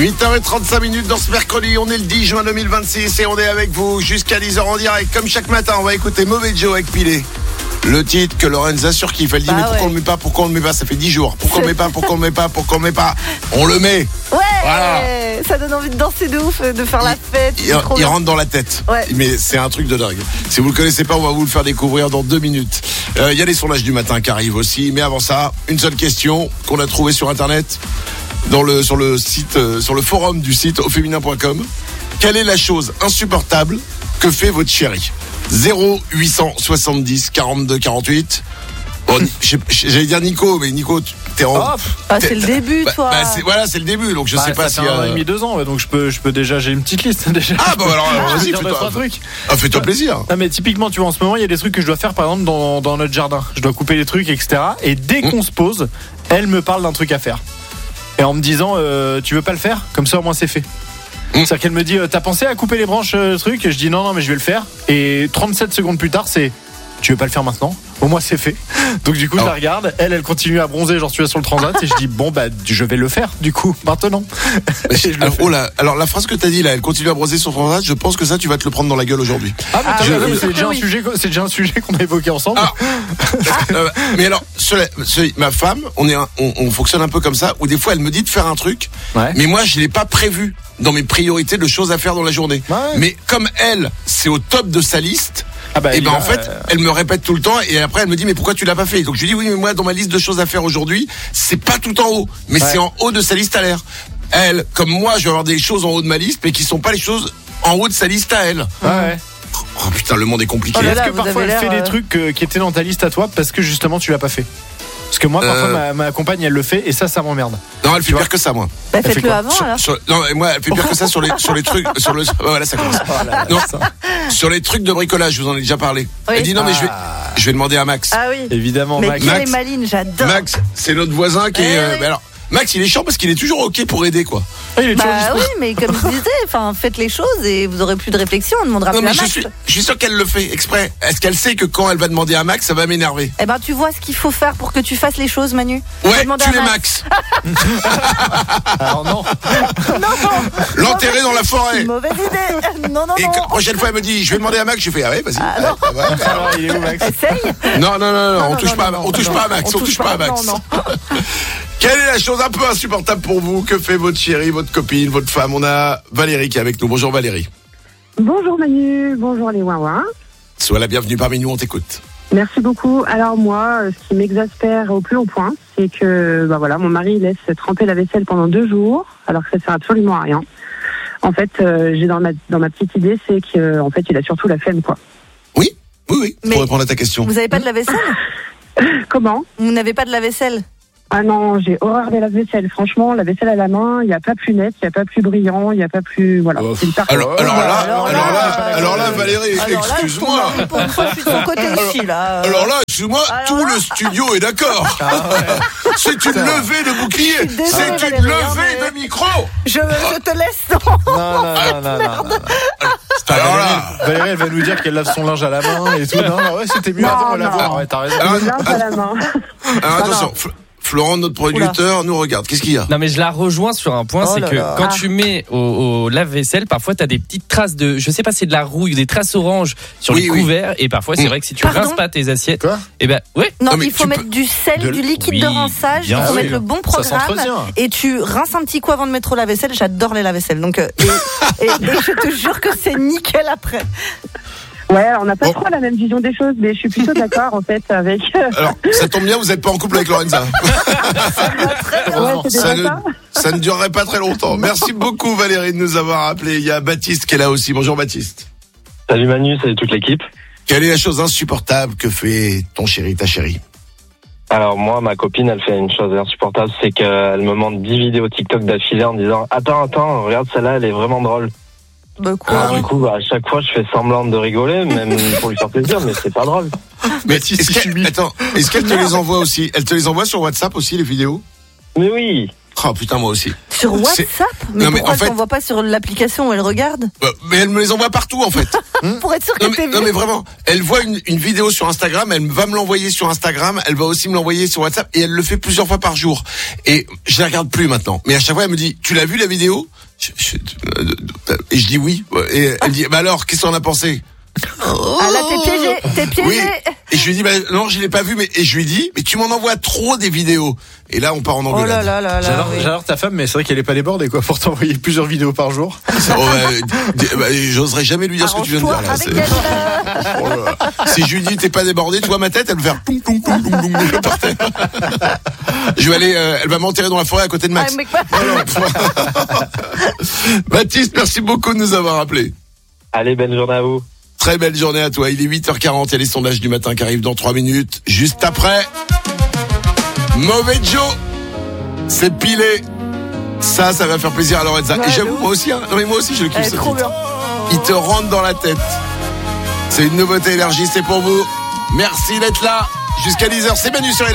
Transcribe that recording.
8h35 dans ce mercredi, on est le 10 juin 2026 et on est avec vous jusqu'à 10h en direct. Comme chaque matin, on va écouter Mauvais Joe avec Pilé. Le titre que Lorenza surkiffe. Elle dit mais pourquoi on le met pas, ça fait 10 jours. Pourquoi on le met pas. On le met. Ouais, voilà. Ça donne envie de danser de ouf, de faire la fête. Il rentre dans la tête. Ouais. Mais c'est un truc de dingue. Si vous le connaissez pas, on va vous le faire découvrir dans 2 minutes. Il y a les sondages du matin qui arrivent aussi. Mais avant ça, une seule question qu'on a trouvée sur Internet. Sur le site, sur le forum du site auféminin.com. Quelle est la chose insupportable que fait votre chérie? 0870 42 48. Bon, j'allais dire Nico, mais Nico, t'es en. C'est le début, toi. C'est le début, donc je sais pas si. Ça fait 1 an et demi, 2 ans, donc je peux déjà, j'ai une petite liste déjà. Ah bah alors, vas-y, fais-toi plaisir. Non mais typiquement, tu vois, en ce moment, il y a des trucs que je dois faire, par exemple, dans notre jardin. Je dois couper les trucs, etc. Et dès qu'on se pose, elle me parle d'un truc à faire. Et en me disant, tu veux pas le faire? Comme ça, au moins, c'est fait. C'est-à-dire qu'elle me dit, t'as pensé à couper les branches, truc? Et je dis non, mais je vais le faire. Et 37 secondes plus tard, c'est, tu veux pas le faire maintenant? Au moins, c'est fait. Donc du coup, je la regarde. Elle continue à bronzer, genre tu es sur le transat. Et je dis bon bah, je vais le faire. Du coup, maintenant. Alors la phrase que t'as dit là, elle continue à bronzer sur le transat. Je pense que ça, tu vas te le prendre dans la gueule aujourd'hui. C'est déjà un sujet qu'on a évoqué ensemble. Mais alors, ma femme, on fonctionne un peu comme ça. Où des fois, elle me dit de faire un truc, mais moi, je l'ai pas prévu dans mes priorités de choses à faire dans la journée. Mais comme elle, c'est au top de sa liste. Et en fait, elle me répète tout le temps et après elle me dit mais pourquoi tu l'as pas fait? Donc je lui dis oui mais moi dans ma liste de choses à faire aujourd'hui, c'est pas tout en haut, mais c'est en haut de sa liste à l'air. Elle, comme moi, je vais avoir des choses en haut de ma liste mais qui sont pas les choses en haut de sa liste à elle. Oh putain, le monde est compliqué. Est-ce que parfois elle fait des trucs qui étaient dans ta liste à toi parce que justement tu l'as pas fait? Parce que moi, parfois, ma compagne, elle le fait et ça m'emmerde. Non, elle fait pire que ça, moi. Bah, faites-le avant, alors. Non, moi, elle fait pire que ça sur les trucs, voilà, ça commence. Sur les trucs de bricolage, je vous en ai déjà parlé. Oui. Elle dit non, mais je vais demander à Max. Ah oui. Évidemment, mais Max. Max. Est maline, j'adore. Max, c'est notre voisin qui est, mais alors, Max, il est chiant parce qu'il est toujours OK pour aider, quoi. Oui, mais comme je disais, faites les choses et vous aurez plus de réflexion, on ne demandera plus à Max. Je suis sûr qu'elle le fait exprès. Est-ce qu'elle sait que quand elle va demander à Max, ça va m'énerver? Eh ben, tu vois ce qu'il faut faire pour que tu fasses les choses, Manu. Ouais, tu es Max. Alors non. L'enterrer dans la forêt. Mauvaise idée. Non. Et la prochaine fois, elle me dit, je vais demander à Max. Je fais, vas-y. Non. Alors, il est où, Max? Essaye. Non, on touche pas à Max. On touche pas à Max. Quelle est la chose un peu insupportable pour vous? Que fait votre chérie, votre copine, votre femme? On a Valérie qui est avec nous. Bonjour Valérie. Bonjour Manu, bonjour les ouin-ouin. Sois la bienvenue parmi nous, on t'écoute. Merci beaucoup. Alors moi, ce qui m'exaspère au plus haut point, c'est que mon mari laisse tremper la vaisselle pendant 2 jours, alors que ça sert absolument à rien. En fait, j'ai dans ma petite idée, c'est qu'en fait, il a surtout la flemme, quoi. Oui, pour répondre à ta question. Vous n'avez pas de la vaisselle? Comment? Vous n'avez pas de la vaisselle? Ah non, j'ai horreur de la vaisselle. Franchement, la vaisselle à la main, il n'y a pas plus net, il n'y a pas plus brillant, il n'y a pas plus... Voilà. Alors là, Valérie, excuse-moi. Pour une fois, je suis de son côté aussi, là. Alors là, excuse-moi, tout le studio est d'accord. C'est une levée de bouclier. C'est une levée de micro. Je te laisse. Non. Alors là, Valérie, elle va nous dire qu'elle lave son linge à la main et tout. Non, c'était mieux avant de l'avoir. Ouais, t'as raison. Le linge à la main. Alors attention. Florent, notre producteur, nous regarde. Qu'est-ce qu'il y a? Non, mais je la rejoins sur un point, c'est que quand tu mets au lave-vaisselle, parfois t'as des petites traces de, je sais pas, c'est de la rouille, des traces oranges sur les couverts, et parfois c'est vrai que si tu rinces pas tes assiettes, Non, il faut mettre du sel, du liquide de rinçage, il faut mettre le bon programme, et tu rinces un petit coup avant de mettre au lave-vaisselle. J'adore les lave-vaisselle, donc et je te jure que c'est nickel après. Ouais, on n'a pas trop la même vision des choses, mais je suis plutôt d'accord en fait avec. Alors, ça tombe bien, vous n'êtes pas en couple avec Lorenza. Ça ne durerait pas très longtemps. Merci beaucoup Valérie de nous avoir appelé. Il y a Baptiste qui est là aussi. Bonjour Baptiste. Salut Manu, salut toute l'équipe. Quelle est la chose insupportable que fait ton chéri, ta chérie? Alors moi, ma copine, elle fait une chose insupportable, c'est qu'elle me montre 10 vidéos TikTok d'affilée en disant « Attends, regarde celle-là, elle est vraiment drôle ». Du coup, à chaque fois, je fais semblant de rigoler, même pour lui faire plaisir, mais c'est pas drôle. Mais est-ce qu'elle te les envoie aussi? Elle te les envoie sur WhatsApp aussi, les vidéos? Mais oui. Oh putain, moi aussi. Sur WhatsApp? Mais pourquoi elle t'envoie pas sur l'application où elle regarde? Mais elle me les envoie partout, en fait. Pour être sûr que t'es vu. Non, mais vraiment. Elle voit une vidéo sur Instagram, elle va me l'envoyer sur Instagram, elle va aussi me l'envoyer sur WhatsApp, et elle le fait plusieurs fois par jour. Et je la regarde plus maintenant. Mais à chaque fois, elle me dit, tu l'as vu la vidéo? Et je dis oui. Et elle dit, bah alors, qu'est-ce qu'on a pensé? Ah là, t'es piégé. Oui. Et je lui dis, bah non, je l'ai pas vu, et je lui dis, mais tu m'en envoies trop des vidéos. Et là, on part en engueulade. Oh là là là. J'adore ta femme, mais c'est vrai qu'elle est pas débordée, quoi, pour t'envoyer plusieurs vidéos par jour. J'oserais jamais lui dire ce que tu viens de dire, là. Si je lui dis, t'es pas débordé, tu vois ma tête, elle va faire poum, poum, poum, poum, poum, par terre. Je vais aller, elle va m'enterrer dans la forêt à côté de Max. Baptiste, merci beaucoup de nous avoir appelés. Allez, belle journée à vous. Très belle journée à toi. Il est 8h40, il y a les sondages du matin qui arrivent dans 3 minutes. Juste après, Mauvais Joe, c'est pilé. Ça va faire plaisir à Lorenza. Et j'avoue, moi aussi, hein. Non mais moi aussi, je le kiffe ce titre. Il te rentre dans la tête. C'est une nouveauté énergie, c'est pour vous. Merci d'être là. Jusqu'à 10h, c'est Manu sur